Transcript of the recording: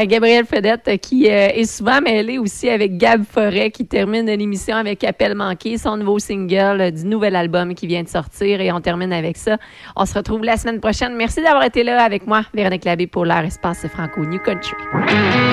Gabriel Fredette qui est souvent mêlé aussi avec Gab Forêt qui termine l'émission avec Appel manqué, son nouveau single du nouvel album qui vient de sortir et on termine avec ça. On se retrouve la semaine prochaine. Merci d'avoir été là avec moi, Véronique Labbé pour l'Art Espace Franco New Country.